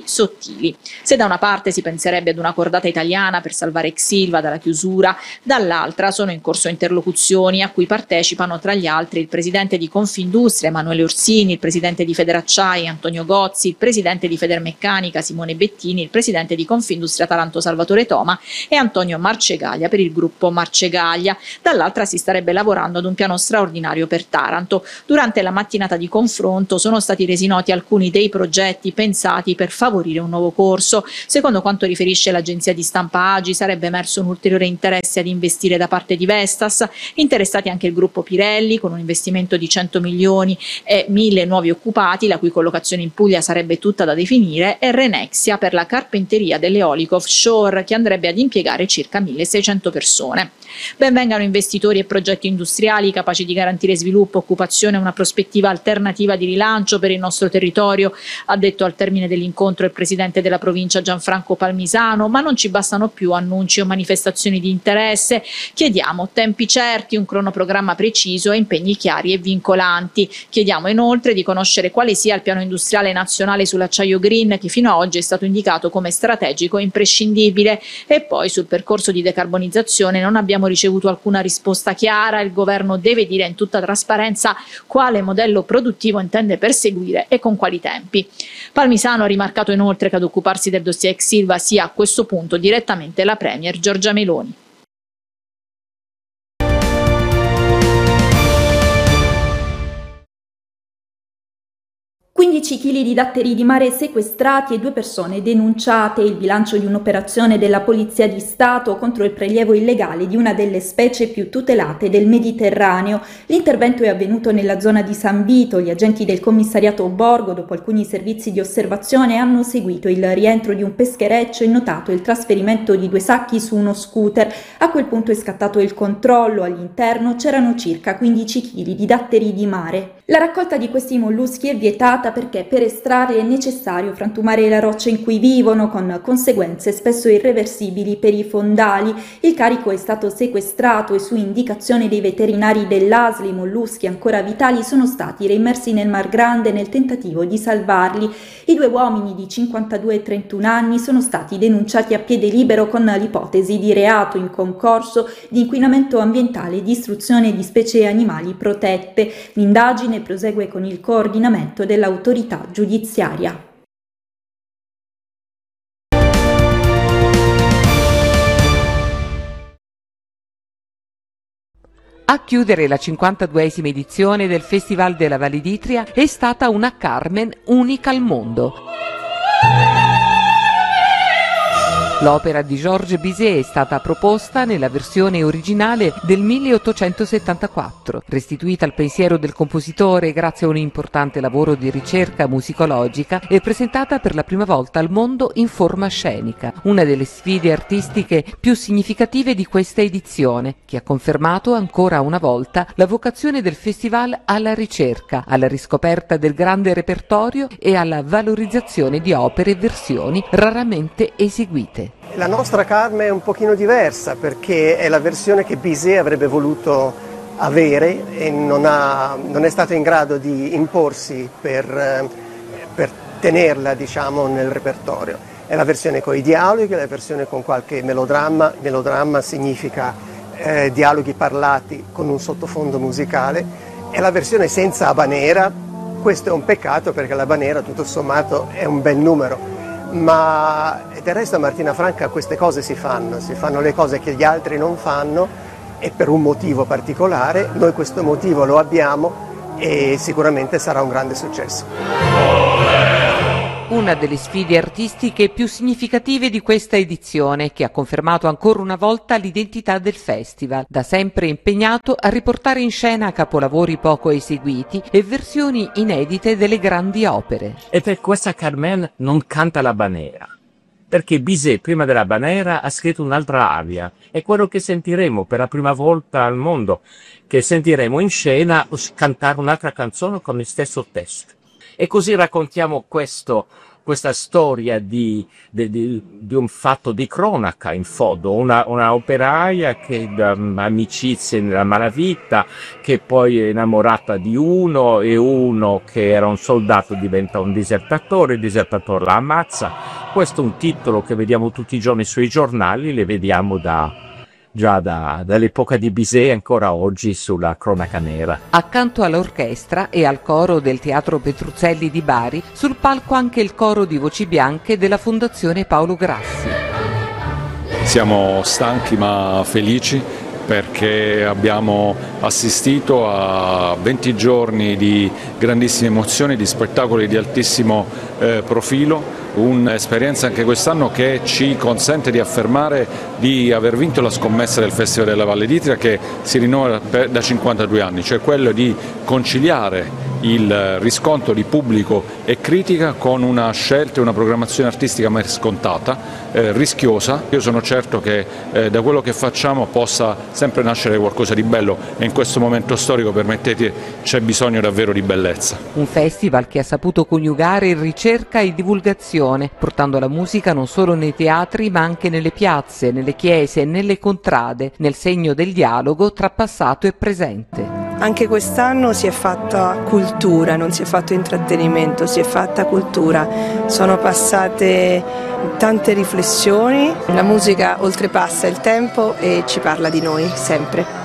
sottili. Se da una parte si penserebbe ad una cordata italiana per salvare ex Ilva dalla chiusura, dall'altra sono in corso interlocuzioni a cui partecipano tra gli altri il presidente di Confindustria Emanuele Orsini, il presidente di Federacciai Antonio Gozzi, il presidente di Federmeccanica Simone Bettini, il presidente di Confindustria Taranto Salvatore Toma e Antonio Marcegaglia per il gruppo Marcegaglia. Dall'altra si starebbe lavorando ad un piano straordinario per Taranto. Durante la mattinata di confronto sono stati resi noti alcuni dei progetti pensati per favorire un nuovo corso. Secondo quanto riferisce l'agenzia di stampa Agi, sarebbe emerso un ulteriore interesse ad investire da parte di Vestas, interessati anche il gruppo Pirelli con un investimento di 100 milioni e 1000 nuovi occupati, la cui collocazione in Puglia sarebbe tutta da definire, e Renexia per la carpenteria dell'eolico offshore che andrebbe ad impiegare circa 1600 persone. Ben vengano investitori e progetti industriali capaci di garantire sviluppo, occupazione e una prospettiva alternativa di rilancio per il nostro territorio, ha detto al termine dell'incontro il presidente della provincia Gianfranco Palmisano, ma non ci bastano più annunci o manifestazioni di interesse. Chiediamo tempi certi, un cronoprogramma preciso e impegni chiari e vincolanti. Chiediamo inoltre di conoscere quale sia il piano industriale nazionale sull'acciaio green che fino ad oggi è stato indicato come strategico e imprescindibile, e poi sul percorso di decarbonizzazione non abbiamo ricevuto alcuna risposta chiara. Il governo deve dire in tutta trasparenza quale modello produttivo intende perseguire e con quali tempi. Palmisano ha rimarcato inoltre che ad occuparsi del dossier ex Ilva sia a questo punto direttamente la premier Giorgia Meloni. 15 kg di datteri di mare sequestrati e 2 persone denunciate, il bilancio di un'operazione della Polizia di Stato contro il prelievo illegale di una delle specie più tutelate del Mediterraneo. L'intervento è avvenuto nella zona di San Vito. Gli agenti del commissariato Borgo, dopo alcuni servizi di osservazione, hanno seguito il rientro di un peschereccio e notato il trasferimento di 2 sacchi su uno scooter. A quel punto è scattato il controllo. All'interno c'erano circa 15 kg di datteri di mare. La raccolta di questi molluschi è vietata perché per estrarli è necessario frantumare la roccia in cui vivono, con conseguenze spesso irreversibili per i fondali. Il carico è stato sequestrato e su indicazione dei veterinari dell'ASL i molluschi ancora vitali sono stati reimmersi nel Mar Grande nel tentativo di salvarli. I 2 uomini di 52 e 31 anni sono stati denunciati a piede libero con l'ipotesi di reato in concorso di inquinamento ambientale e distruzione di specie animali protette. L'indagine prosegue con il coordinamento dell'autorità giudiziaria. A chiudere la 52esima edizione del Festival della Valle d'Itria è stata una Carmen unica al mondo. L'opera di Georges Bizet è stata proposta nella versione originale del 1874, restituita al pensiero del compositore grazie a un importante lavoro di ricerca musicologica e presentata per la prima volta al mondo in forma scenica, una delle sfide artistiche più significative di questa edizione, che ha confermato ancora una volta la vocazione del festival alla ricerca, alla riscoperta del grande repertorio e alla valorizzazione di opere e versioni raramente eseguite. La nostra Carmen è un pochino diversa perché è la versione che Bizet avrebbe voluto avere e non è stato in grado di imporsi per tenerla, diciamo, nel repertorio. È la versione con i dialoghi, è la versione con qualche melodramma. Melodramma significa dialoghi parlati con un sottofondo musicale. È la versione senza habanera. Questo è un peccato perché l'habanera tutto sommato è un bel numero. Ma del resto a Martina Franca queste cose si fanno le cose che gli altri non fanno e per un motivo particolare. Noi questo motivo lo abbiamo e sicuramente sarà un grande successo. Una delle sfide artistiche più significative di questa edizione, che ha confermato ancora una volta l'identità del festival, da sempre impegnato a riportare in scena capolavori poco eseguiti e versioni inedite delle grandi opere. E per questa Carmen non canta l'habanera, perché Bizet prima dell'habanera ha scritto un'altra aria, è quello che sentiremo per la prima volta al mondo, che sentiremo in scena cantare un'altra canzone con il stesso testo. E così raccontiamo questo questa storia di un fatto di cronaca, in fondo, una operaia che da amicizie nella malavita, che poi è innamorata di uno, e uno che era un soldato diventa un disertatore, il disertatore la ammazza. Questo è un titolo che vediamo tutti i giorni sui giornali, le vediamo già dall'epoca di Bizet, ancora oggi sulla cronaca nera. Accanto all'orchestra e al coro del Teatro Petruzzelli di Bari, sul palco anche il coro di voci bianche della Fondazione Paolo Grassi. Siamo stanchi ma felici perché abbiamo assistito a 20 giorni di grandissime emozioni, di spettacoli di altissimo profilo, un'esperienza anche quest'anno che ci consente di affermare di aver vinto la scommessa del Festival della Valle d'Itria, che si rinnova da 52 anni, cioè quello di conciliare il riscontro di pubblico e critica con una scelta e una programmazione artistica mai scontata, rischiosa. Io sono certo che da quello che facciamo possa sempre nascere qualcosa di bello, e in questo momento storico, permettete, c'è bisogno davvero di bellezza. Un festival che ha saputo coniugare ricerca e divulgazione, portando la musica non solo nei teatri ma anche nelle piazze, nelle chiese e nelle contrade, nel segno del dialogo tra passato e presente. Anche quest'anno si è fatta cultura, non si è fatto intrattenimento, si è fatta cultura. Sono passate tante riflessioni, la musica oltrepassa il tempo e ci parla di noi sempre.